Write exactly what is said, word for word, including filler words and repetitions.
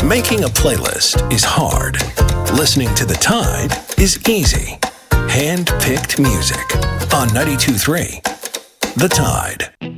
Making a playlist is hard. Listening to The Tide is easy. Hand-picked music on ninety-two point three The Tide.